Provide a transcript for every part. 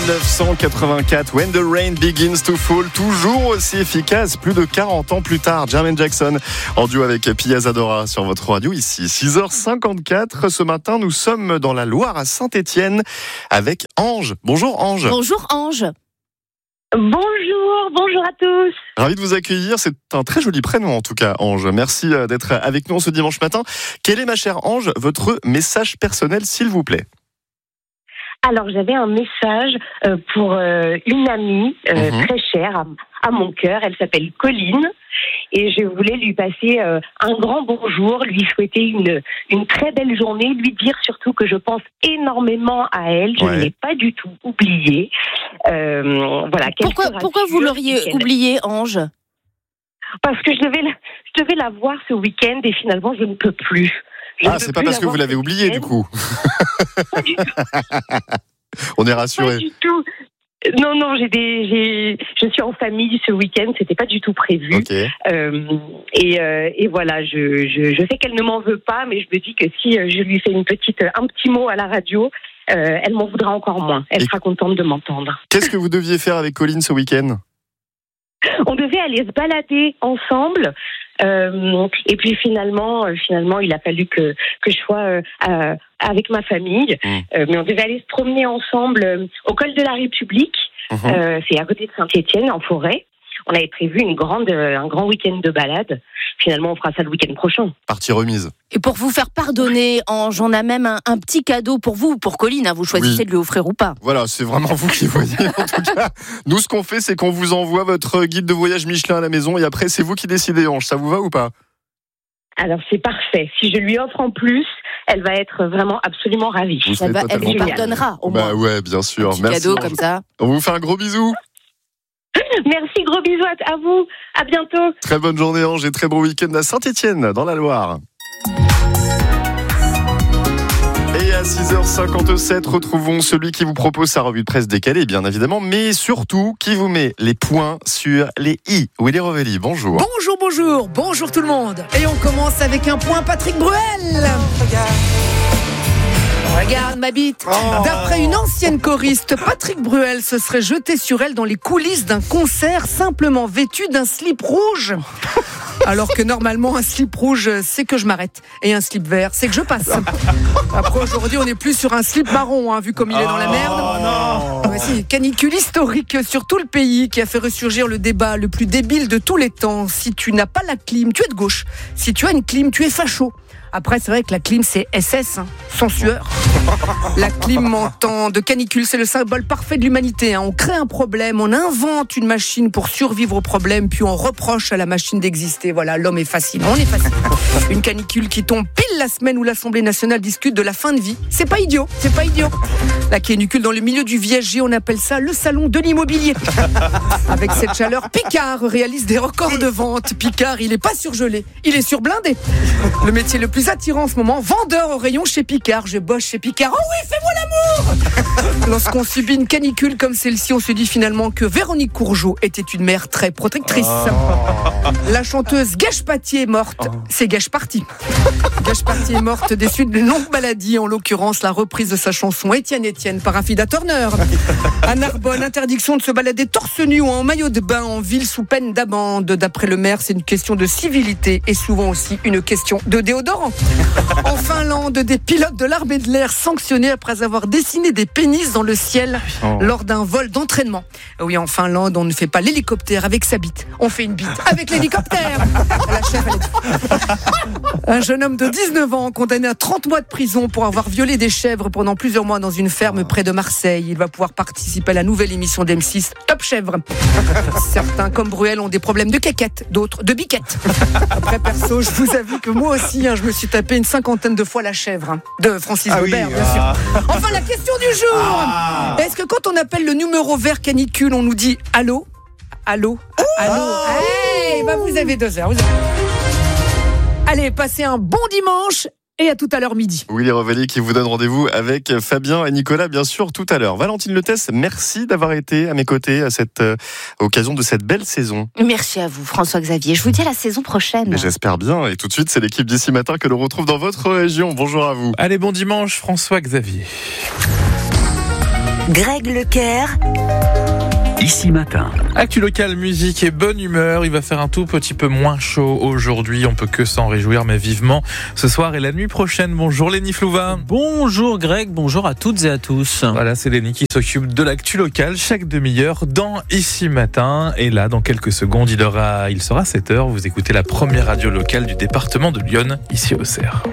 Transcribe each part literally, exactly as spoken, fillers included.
dix-neuf cent quatre-vingt-quatre, When the Rain Begins to Fall, toujours aussi efficace, plus de quarante ans plus tard. Jermaine Jackson en duo avec Pia Zadora sur votre radio ici. six heures cinquante-quatre, ce matin nous sommes dans la Loire à Saint-Étienne avec Ange. Bonjour Ange. Bonjour Ange. Bonjour, bonjour à tous. Ravi de vous accueillir, c'est un très joli prénom en tout cas Ange. Merci d'être avec nous ce dimanche matin. Quel est, ma chère Ange, votre message personnel s'il vous plaît ? Alors j'avais un message euh, pour euh, une amie euh, mmh. très chère à, à mon cœur, elle s'appelle Colline et je voulais lui passer euh, un grand bonjour, lui souhaiter une, une très belle journée, lui dire surtout que je pense énormément à elle, je ouais. ne l'ai pas du tout oubliée. Euh, voilà, pourquoi pourquoi vous l'auriez oubliée, Ange ? Parce que je devais, la, je devais la voir ce week-end et finalement je ne peux plus. Je ah, c'est pas parce que vous l'avez oublié du coup. Pas du tout. On est rassurés. Pas du tout. Non, non, j'ai des, j'ai, je suis en famille ce week-end, c'était pas du tout prévu. Okay. Euh, et, euh, et voilà, je, je, je sais qu'elle ne m'en veut pas, mais je me dis que si je lui fais une petite, un petit mot à la radio, euh, elle m'en voudra encore moins. Elle et sera contente de m'entendre. Qu'est-ce que vous deviez faire avec Colline ce week-end ? On devait aller se balader ensemble. Euh, et puis finalement, euh, finalement, il a fallu que que je sois euh, euh, avec ma famille. Mmh. Euh, mais on devait aller se promener ensemble euh, au col de la République. Mmh. Euh, c'est à côté de Saint-Étienne, en forêt. On avait prévu une grande, euh, un grand week-end de balade. Finalement, on fera ça le week-end prochain. Partie remise. Et pour vous faire pardonner, Ange, on a même un, un petit cadeau pour vous, pour Colline. Hein, vous choisissez oui. de lui offrir ou pas. Voilà, c'est vraiment vous qui voyez. En tout cas, nous, ce qu'on fait, c'est qu'on vous envoie votre guide de voyage Michelin à la maison. Et après, c'est vous qui décidez, Ange. Ça vous va ou pas ? Alors, c'est parfait. Si je lui offre en plus, elle va être vraiment absolument ravie. Vous elle va, elle vous pardonnera, au moins. Bah ouais, bien sûr. Un petit Merci. cadeau comme ça. On vous fait un gros bisou. Merci, gros bisous à vous. À bientôt. Très bonne journée, Ange, et très bon week-end à Saint-Étienne, dans la Loire. Et à six heures cinquante-sept, retrouvons celui qui vous propose sa revue de presse décalée, bien évidemment, mais surtout qui vous met les points sur les i. Willy Rovelli, bonjour. Bonjour, bonjour, bonjour tout le monde. Et on commence avec un point Patrick Bruel. Regarde. Regarde ma bite. Oh. D'après une ancienne choriste, Patrick Bruel se serait jeté sur elle dans les coulisses d'un concert simplement vêtu d'un slip rouge. Alors que normalement, un slip rouge, c'est que je m'arrête. Et un slip vert, c'est que je passe. Après, aujourd'hui, on n'est plus sur un slip marron, hein, vu comme il est dans la merde. Oh non. Voici, canicule historique sur tout le pays qui a fait ressurgir le débat le plus débile de tous les temps. Si tu n'as pas la clim, tu es de gauche. Si tu as une clim, tu es facho. Après, c'est vrai que la clim, c'est S S, hein, sans sueur. La clim en temps de canicule, c'est le symbole parfait de l'humanité. Hein. On crée un problème, on invente une machine pour survivre au problème, puis on reproche à la machine d'exister. Voilà, l'homme est facile, on est facile. Une canicule qui tombe pile la semaine où l'Assemblée nationale discute de la fin de vie. C'est pas idiot, c'est pas idiot. La canicule dans le milieu du viager, on appelle ça le salon de l'immobilier. Avec cette chaleur, Picard réalise des records de vente. Picard, il est pas surgelé, il est surblindé. Le métier le plus attirant en ce moment, vendeur au rayon chez Picard. Je bosse chez Picard. Oh oui, fais-moi l'amour. Lorsqu'on subit une canicule comme celle-ci, on se dit finalement que Véronique Courgeot était une mère très protectrice. Oh. La chanteuse Gage Pattier est morte. Oh. C'est Gage Party. Gage Pattier est morte des suites d'une longue maladie, en l'occurrence la reprise de sa chanson Étienne Étienne par Afida Turner. À Narbonne, interdiction de se balader torse nu ou en maillot de bain en ville sous peine d'amende. D'après le maire, c'est une question de civilité et souvent aussi une question de déodorant. En Finlande, des pilotes de l'armée de l'air sanctionnés après avoir dessiné des pénis dans le ciel oh. lors d'un vol d'entraînement. Oui, en Finlande, on ne fait pas l'hélicoptère avec sa bite, on fait une bite avec l'hélicoptère. La chèvre, elle est... Un jeune homme de dix-neuf ans condamné à trente mois de prison pour avoir violé des chèvres pendant plusieurs mois dans une ferme près de Marseille. Il va pouvoir participer à la nouvelle émission d'M six Top Chèvre. Certains, comme Bruel, ont des problèmes de caquette, d'autres de biquette. Après, perso, je vous avoue que moi aussi, hein, je me suis tapé une cinquantaine de fois la chèvre, hein, de Francis ah Weber, oui, bien ah. sûr. Enfin, la question du jour. Ah. Est-ce que quand on appelle le numéro vert canicule, on nous dit allô, allô, allô ah. Hey, bah vous avez deux heures. Vous avez... Allez, passez un bon dimanche. Et à tout à l'heure midi. Willy Rovelli qui vous donne rendez-vous avec Fabien et Nicolas, bien sûr, tout à l'heure. Valentine Letès, merci d'avoir été à mes côtés à cette euh, occasion de cette belle saison. Merci à vous, François-Xavier. Je vous dis à la saison prochaine. Et j'espère bien. Et tout de suite, c'est l'équipe d'ici matin que l'on retrouve dans votre région. Bonjour à vous. Allez, bon dimanche, François-Xavier. Greg Leclerc. Ici Matin. Actu local, musique et bonne humeur. Il va faire un tout petit peu moins chaud aujourd'hui. On peut que s'en réjouir, mais vivement ce soir et la nuit prochaine. Bonjour Lénie Flouva. Bonjour Greg, bonjour à toutes et à tous. Voilà, c'est Lénie qui s'occupe de l'actu local chaque demi-heure dans Ici Matin. Et là, dans quelques secondes, il, aura, il sera sept heures. Vous écoutez la première radio locale du département de l'Yonne, ici au Cerf.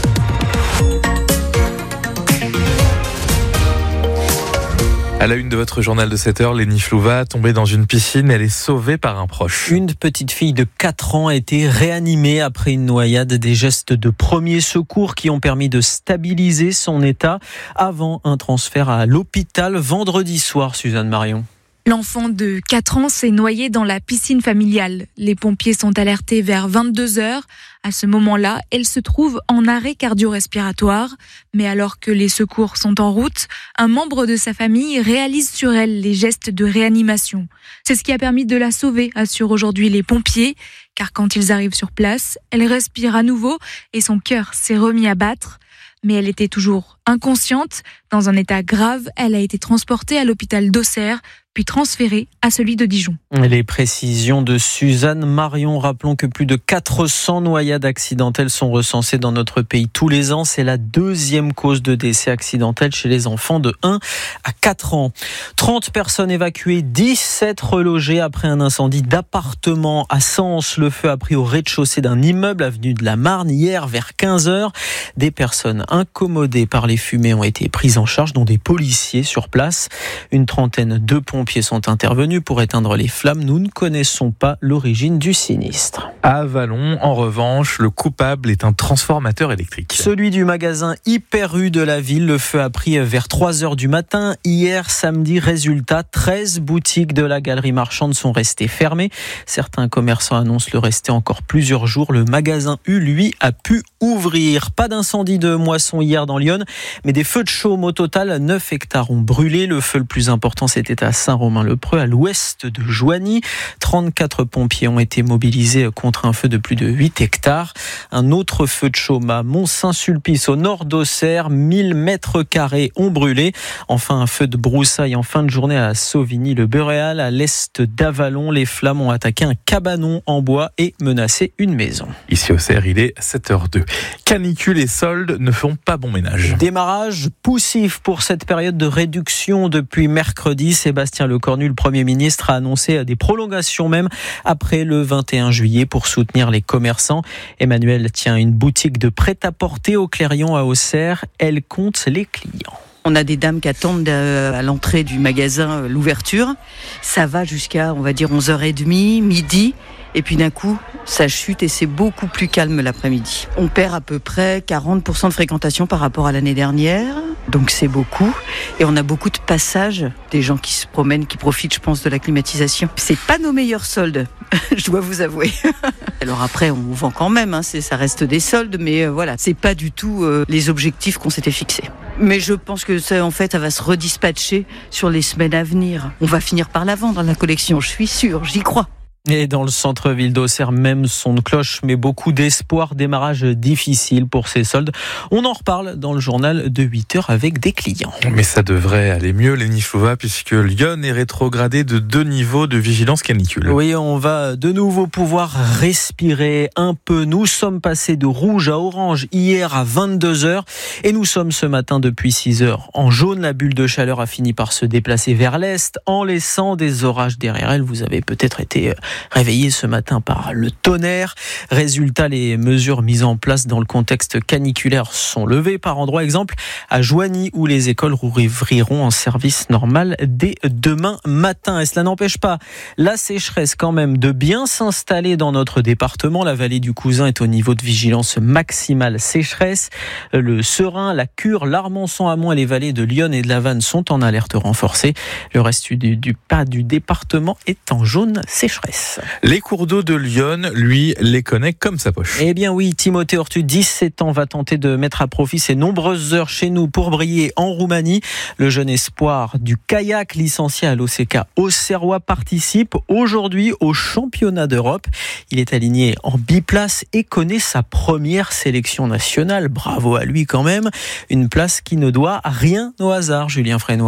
À la une de votre journal de sept heures, Lénie Flouva, tombée dans une piscine, elle est sauvée par un proche. Une petite fille de quatre ans a été réanimée après une noyade. Des gestes de premier secours qui ont permis de stabiliser son état avant un transfert à l'hôpital vendredi soir, Suzanne Marion. L'enfant de quatre ans s'est noyé dans la piscine familiale. Les pompiers sont alertés vers vingt-deux heures. À ce moment-là, elle se trouve en arrêt cardio-respiratoire. Mais alors que les secours sont en route, un membre de sa famille réalise sur elle les gestes de réanimation. C'est ce qui a permis de la sauver, assurent aujourd'hui les pompiers. Car quand ils arrivent sur place, elle respire à nouveau et son cœur s'est remis à battre. Mais elle était toujours inconsciente. Dans un état grave, elle a été transportée à l'hôpital d'Auxerre, puis transférée à celui de Dijon. Les précisions de Suzanne Marion. Rappelons que plus de quatre cents noyades accidentelles sont recensées dans notre pays tous les ans. C'est la deuxième cause de décès accidentel chez les enfants de un à quatre ans. trente personnes évacuées, dix-sept relogées après un incendie d'appartement à Sens. Le feu a pris au rez-de-chaussée d'un immeuble avenue de la Marne hier vers quinze heures. Des personnes incommodées par les fumées ont été prises en charge, dont des policiers sur place. Une trentaine de pompiers sont intervenus pour éteindre les flammes. Nous ne connaissons pas l'origine du sinistre. À Avallon, en revanche, le coupable est un transformateur électrique. Celui du magasin Hyper U de la ville. Le feu a pris vers trois heures du matin. Hier, samedi, résultat, treize boutiques de la galerie marchande sont restées fermées. Certains commerçants annoncent le rester encore plusieurs jours. Le magasin U, lui, a pu ouvrir. Pas d'incendie de moisson hier dans l'Yonne, mais des feux de chaume. Au total, neuf hectares ont brûlé. Le feu le plus important, c'était à Saint-Romain-le-Preux, à l'ouest de Joigny. trente-quatre pompiers ont été mobilisés contre un feu de plus de huit hectares. Un autre feu de chaume à Mont-Saint-Sulpice, au nord d'Auxerre. mille mètres carrés ont brûlé. Enfin, un feu de broussailles en fin de journée à Sauvigny-le-Boréal, à l'est d'Avallon. Les flammes ont attaqué un cabanon en bois et menacé une maison. Ici au Cerf, il est sept heures deux. Canicule et soldes ne font pas bon ménage. Démarrage poussif pour cette période de réduction depuis mercredi. Sébastien Lecornu, le Premier ministre, a annoncé des prolongations même après le vingt et un juillet pour soutenir les commerçants. Emmanuel tient une boutique de prêt-à-porter au Clérion à Auxerre. Elle compte les clients. On a des dames qui attendent à l'entrée du magasin l'ouverture. Ça va jusqu'à, on va dire, onze heures trente, midi. Et puis d'un coup, ça chute et c'est beaucoup plus calme l'après-midi. On perd à peu près quarante pour cent de fréquentation par rapport à l'année dernière. Donc c'est beaucoup. Et on a beaucoup de passages, des gens qui se promènent, qui profitent, je pense, de la climatisation. C'est pas nos meilleurs soldes, je dois vous avouer. Alors après, on vend quand même, hein, c'est, ça reste des soldes, mais euh, voilà, c'est pas du tout euh, les objectifs qu'on s'était fixés. Mais je pense que ça, en fait, ça va se redispatcher sur les semaines à venir. On va finir par la vendre, la collection, je suis sûre, j'y crois. Et dans le centre-ville d'Auxerre, même son de cloche, mais beaucoup d'espoir. Démarrage difficile pour ces soldes. On en reparle dans le journal de huit heures avec des clients. Mais ça devrait aller mieux, Lénie Flouva, puisque Lyon est rétrogradé de deux niveaux de vigilance canicule. Oui, on va de nouveau pouvoir respirer un peu. Nous sommes passés de rouge à orange hier à vingt-deux heures et nous sommes ce matin depuis six heures en jaune. La bulle de chaleur a fini par se déplacer vers l'est en laissant des orages derrière elle. Vous avez peut-être été réveillé ce matin par le tonnerre. Résultat, les mesures mises en place dans le contexte caniculaire sont levées. Par endroit, exemple, à Joigny, où les écoles rouvriront en service normal dès demain matin. Et cela n'empêche pas la sécheresse quand même de bien s'installer dans notre département. La vallée du Cousin est au niveau de vigilance maximale sécheresse. Le Serein, la Cure, l'Armançon, Amont et les vallées de l'Yonne et de la Vanne sont en alerte renforcée. Le reste du, du pas du département est en jaune sécheresse. Les cours d'eau de Lyon, lui, les connaît comme sa poche. Eh bien oui, Timothée Ortu, dix-sept ans, va tenter de mettre à profit ses nombreuses heures chez nous pour briller en Roumanie. Le jeune espoir du kayak licencié à l'O C K Auxerrois participe aujourd'hui au championnat d'Europe. Il est aligné en biplace et connaît sa première sélection nationale. Bravo à lui quand même. Une place qui ne doit rien au hasard, Julien Frénois.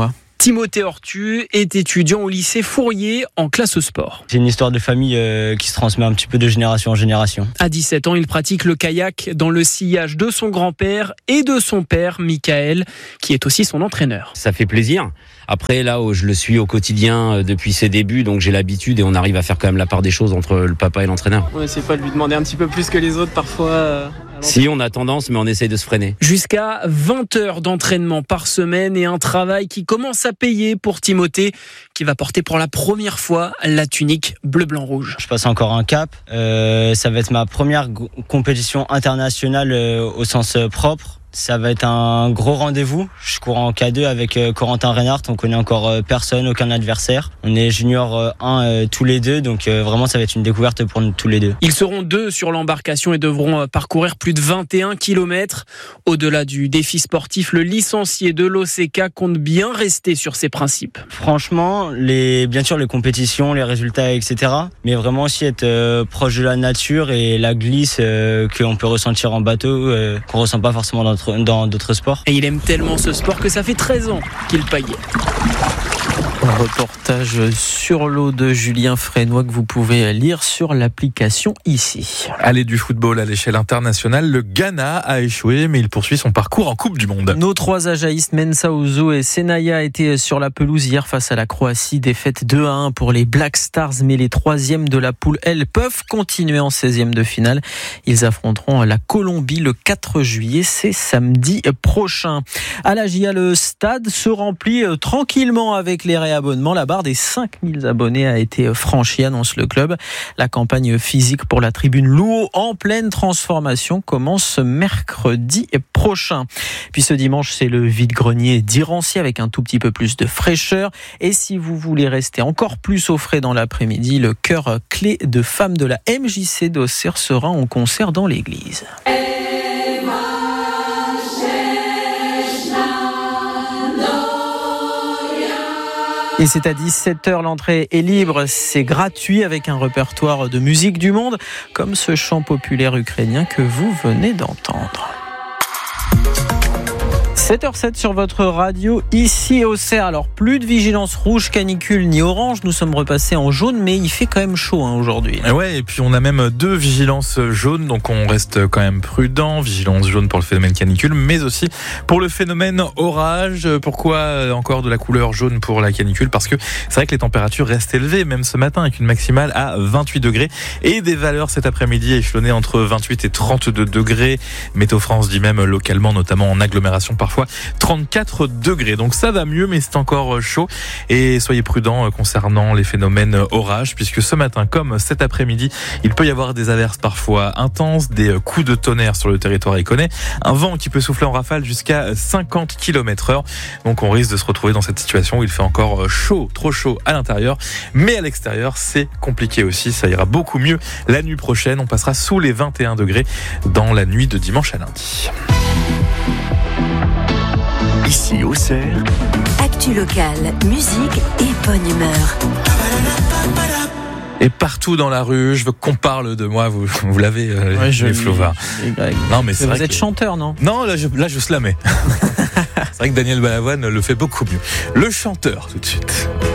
Timothée Hortu est étudiant au lycée Fourier en classe sport. C'est une histoire de famille euh, qui se transmet un petit peu de génération en génération. À dix-sept ans, il pratique le kayak dans le sillage de son grand-père et de son père, Michael, qui est aussi son entraîneur. Ça fait plaisir. Après, là où je le suis au quotidien depuis ses débuts, donc j'ai l'habitude et on arrive à faire quand même la part des choses entre le papa et l'entraîneur. On essaie pas de lui demander un petit peu plus que les autres parfois. Euh, si, on a tendance, mais on essaye de se freiner. Jusqu'à vingt heures d'entraînement par semaine et un travail qui commence à payer pour Timothée, qui va porter pour la première fois la tunique bleu-blanc-rouge. Je passe encore un cap. Euh, ça va être ma première g- compétition internationale euh, au sens euh, propre. Ça va être un gros rendez-vous. Je cours en K deux avec Corentin Reinhardt. On connaît encore personne, aucun adversaire. On est junior un tous les deux, donc vraiment ça va être une découverte pour nous tous les deux. Ils seront deux sur l'embarcation et devront parcourir plus de vingt et un kilomètres. Au-delà du défi sportif, le licencié de l'O C K compte bien rester sur ses principes. Franchement, les, bien sûr les compétitions, les résultats, et cetera. Mais vraiment aussi être euh, proche de la nature et la glisse euh, qu'on peut ressentir en bateau, euh, qu'on ressent pas forcément dans dans d'autres sports. Et il aime tellement ce sport que ça fait treize ans qu'il paille. Un reportage sur l'eau de Julien Frénois que vous pouvez lire sur l'application ici. Allez, du football à l'échelle internationale, le Ghana a échoué, mais il poursuit son parcours en Coupe du Monde. Nos trois ajaïstes, Mensah Ozo et Senaya, étaient sur la pelouse hier face à la Croatie. Défaite deux à un pour les Black Stars, mais les troisièmes de la poule L peuvent continuer en seizième de finale. Ils affronteront la Colombie le quatre juillet, c'est samedi prochain. À la J A, le stade se remplit tranquillement avec les réabonnements. La barre des cinq mille abonnés a été franchie, annonce le club. La campagne physique pour la tribune Louo en pleine transformation commence mercredi prochain. Puis ce dimanche, c'est le vide-grenier d'Irancy avec un tout petit peu plus de fraîcheur. Et si vous voulez rester encore plus au frais dans l'après-midi, le chœur clé de femmes de la M J C d'Auxerre sera en concert dans l'église. Et c'est à dix-sept heures, l'entrée est libre, c'est gratuit avec un répertoire de musique du monde, comme ce chant populaire ukrainien que vous venez d'entendre. sept heures sept sur votre radio, ici au Auxerre. Alors, plus de vigilance rouge, canicule ni orange. Nous sommes repassés en jaune, mais il fait quand même chaud hein, aujourd'hui. Et ouais, et puis on a même deux vigilances jaunes, donc on reste quand même prudent. Vigilance jaune pour le phénomène canicule, mais aussi pour le phénomène orage. Pourquoi encore de la couleur jaune pour la canicule ? Parce que c'est vrai que les températures restent élevées, même ce matin, avec une maximale à vingt-huit degrés et des valeurs cet après-midi échelonnées entre vingt-huit et trente-deux degrés. Météo France dit même localement, notamment en agglomération parfois, trente-quatre degrés. Donc ça va mieux, mais c'est encore chaud. Et soyez prudents concernant les phénomènes orages, puisque ce matin, comme cet après-midi, il peut y avoir des averses parfois intenses, des coups de tonnerre sur le territoire iconais, un vent qui peut souffler en rafale jusqu'à cinquante kilomètres heure. Donc on risque de se retrouver dans cette situation où il fait encore chaud, trop chaud à l'intérieur, mais à l'extérieur, c'est compliqué aussi. Ça ira beaucoup mieux la nuit prochaine. On passera sous les vingt et un degrés dans la nuit de dimanche à lundi. Ici Auxerre, actu locale, musique et bonne humeur. Et partout dans la rue, je veux qu'on parle de moi. Vous, vous l'avez, euh, ouais, les Flovas. Non, mais c'est vous vrai êtes que... chanteur, non ? Non, là je, là, je slamais. C'est vrai que Daniel Balavoine le fait beaucoup mieux. Le chanteur, tout de suite.